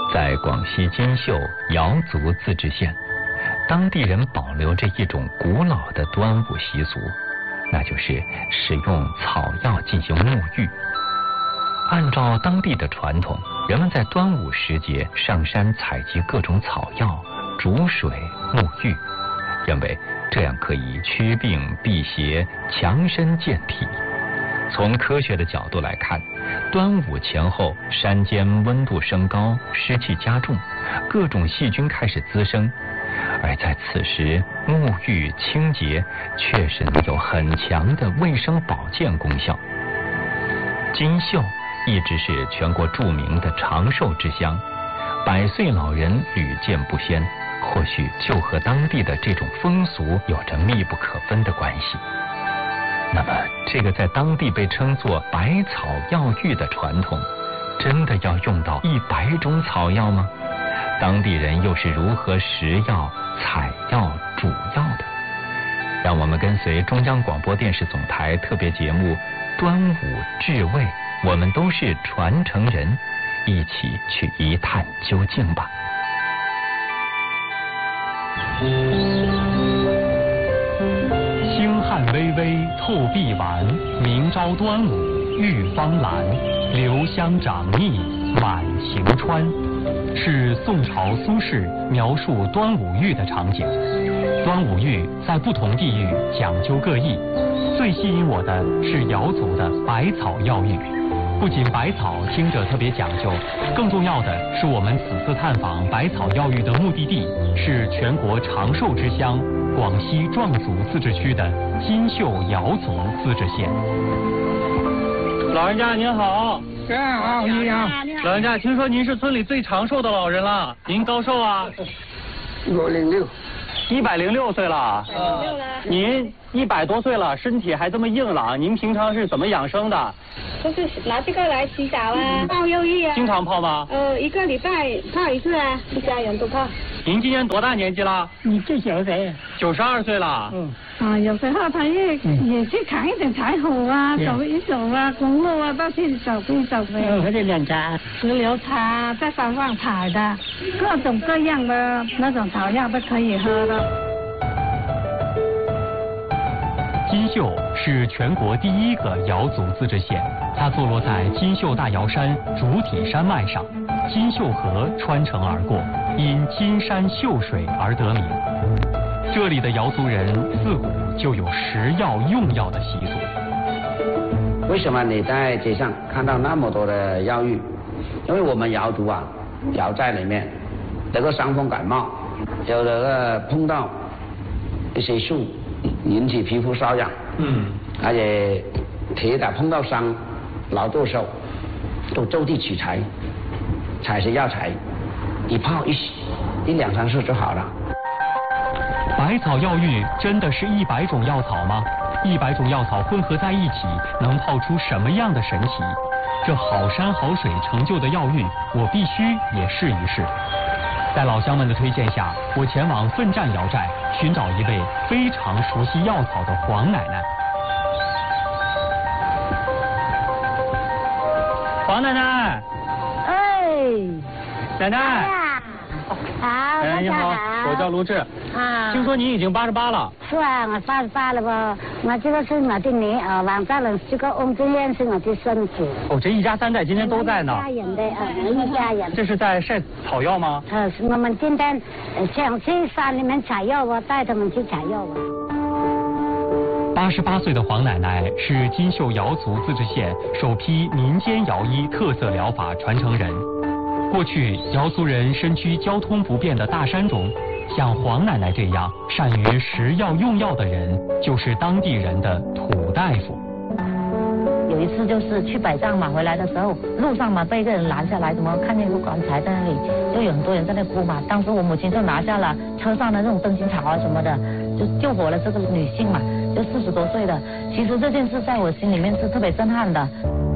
在广西金秀瑶族自治县，当地人保留着一种古老的端午习俗，那就是使用草药进行沐浴。按照当地的传统，人们在端午时节上山采集各种草药，煮水沐浴，认为这样可以驱病辟邪、强身健体。从科学的角度来看，端午前后山间温度升高，湿气加重，各种细菌开始滋生，而在此时沐浴清洁确实能有很强的卫生保健功效。金秀一直是全国著名的长寿之乡，100岁老人屡见不鲜，或许就和当地的这种风俗有着密不可分的关系。那么，这个在当地被称作百草药浴的传统，真的要用到100种草药吗？当地人又是如何食药、采药、煮药的？让我们跟随中央广播电视总台特别节目《端午至味》，我们都是传承人，一起去一探究竟吧。 星汉微微透碧丸，明朝端午玉芳兰。留香长腻满行川，是宋朝苏轼描述端午浴的场景。端午浴在不同地域讲究各异，最吸引我的是瑶族的百草药浴。不仅百草听着特别讲究，更重要的是我们此次探访百草药浴的目的地是全国长寿之乡广西壮族自治区的金秀瑶族自治县。 老人家您好。 好，你好。 老人家，听说您是村里最长寿的老人了，您高寿啊 106。 106岁了。您100多岁了，身体还这么硬朗，您平常是怎么养生的？ 就是拿这个来洗澡啊，泡药浴啊。 经常泡吗 ？1个礼拜泡一次啊，一家人都泡。 您今年多大年纪了你最小谁 ？92岁了。 有时候他也去砍一点柴火啊，走一走啊，公路啊，到去走一走呗。 喝点凉茶， 石榴茶，在山上采的，各种各样的那种草药都可以喝的。 金秀是全国第1个瑶族自治县，它坐落在金秀大瑶山主体山脉上，金秀河穿城而过，因金山秀水而得名。这里的瑶族人自古就有食药用药的习俗。 为什么你在街上看到那么多的药浴？因为我们瑶族啊，瑶寨里面得个伤风感冒，有的碰到一些树引起皮肤瘙痒，而且铁打碰到伤老剁手，都就地取材，采些药材，一泡一洗，1、2、3次就好了。 百草药浴真的是100种药草吗？100种药草混合在一起，能泡出什么样的神奇？这好山好水成就的药浴，我必须也试一试。在老乡们的推荐下，我前往奋战瑶寨，寻找一位非常熟悉药草的黄奶奶。 黄奶奶。奶奶。 好， 你好，我叫卢志。听说您已经88了。 是啊，我88了吧？我这个是我的女儿，王大人这个翁志燕是我的孙子。 这一家3代今天都在呢。 一家人的一家人。 这是在晒草药吗？ 我们今天想去山里面采药，我带他们去采药。 88岁的黄奶奶是金秀瑶族自治县首批民间瑶医特色疗法传承人。过去瑶族人身居交通不便的大山中，像黄奶奶这样善于食药用药的人，就是当地人的土大夫。 有一次就是去摆账嘛，回来的时候路上嘛被一个人拦下来，怎么看见一个棺材在那里，就有很多人在那哭嘛。当时我母亲就拿下了车上的那种灯芯草啊什么的，就救活了这个女性嘛，就40多岁的。其实这件事在我心里面是特别震撼的。